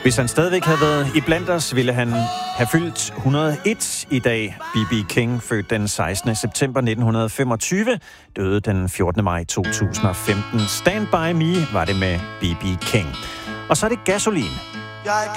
Hvis han stadigvæk havde været iblandt os, ville han have fyldt 101 i dag. B.B. King, født den 16. september 1925, døde den 14. maj 2015. Stand By Me var det med B.B. King. Og så er det Gasolin.